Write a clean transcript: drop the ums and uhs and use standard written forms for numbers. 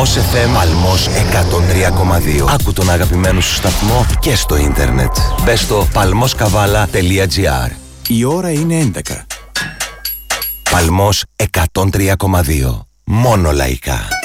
Παλμός FM, Παλμός 103,2. Άκου τον αγαπημένο σου σταθμό και στο ίντερνετ. Μπες στο palmoskavala.gr. Η ώρα είναι 11. Παλμός 103,2. Μόνο λαϊκά.